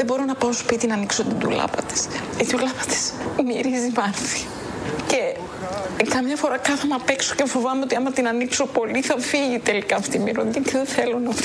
Δεν μπορώ να πάω σπίτι να ανοίξω την τουλάπα της. Η τουλάπα της μυρίζει μάρθι. Και καμιά φορά κάθομαι απ' έξω και φοβάμαι ότι άμα την ανοίξω πολύ θα φύγει τελικά αυτή η μυρωδιά και δεν θέλω να φύγει.